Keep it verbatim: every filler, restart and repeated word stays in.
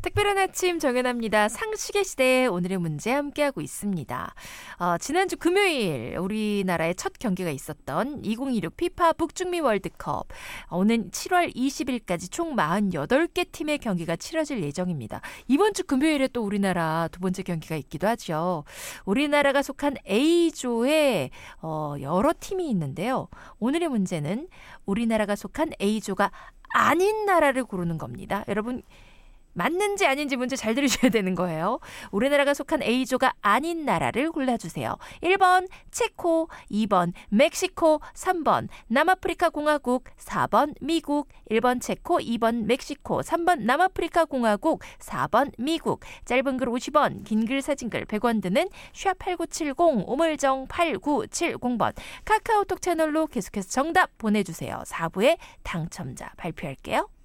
특별한 아침 정연아입니다. 상식의 시대에 오늘의 문제 함께하고 있습니다. 어, 지난주 금요일 우리나라의 첫 경기가 있었던 이천이십육 피파 북중미 월드컵. 오는 칠월 이십일까지 총 사십팔 개 팀의 경기가 치러질 예정입니다. 이번 주 금요일에 또 우리나라 두 번째 경기가 있기도 하죠. 우리나라가 속한 A조에 어, 여러 팀이 있는데요. 오늘의 문제는 우리나라가 속한 A조가 아닌 나라를 고르는 겁니다. 여러분 맞는지 아닌지 문제 잘 들으셔야 되는 거예요. 우리나라가 속한 A조가 아닌 나라를 골라주세요. 일 번 체코, 이 번 멕시코, 삼 번 남아프리카 공화국, 사 번 미국. 일 번 체코, 이 번 멕시코, 삼 번 남아프리카 공화국, 사 번 미국. 짧은 글 오십 원, 긴 글 사진 글 백 원 드는 샵 팔구칠공, 우물정 팔구칠공 번. 카카오톡 채널로 계속해서 정답 보내주세요. 사 부에 당첨자 발표할게요.